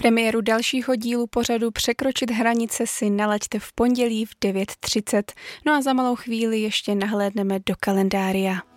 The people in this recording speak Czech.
Premiéru dalšího dílu pořadu Překročit hranice si nalaďte v pondělí v 9:30. No a za malou chvíli ještě nahlédneme do kalendária.